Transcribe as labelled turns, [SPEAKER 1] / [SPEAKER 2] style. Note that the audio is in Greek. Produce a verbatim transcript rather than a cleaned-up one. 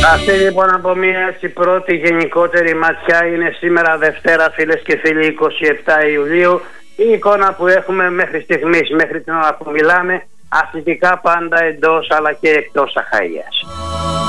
[SPEAKER 1] Αυτή λοιπόν από μια έτσι πρώτη γενικότερη ματιά είναι σήμερα Δευτέρα, φίλες και φίλοι, είκοσι επτά Ιουλίου. Η εικόνα που έχουμε μέχρι στιγμής, μέχρι την ώρα που μιλάμε, αθλητικά πάντα εντός αλλά και εκτός Αχαΐας.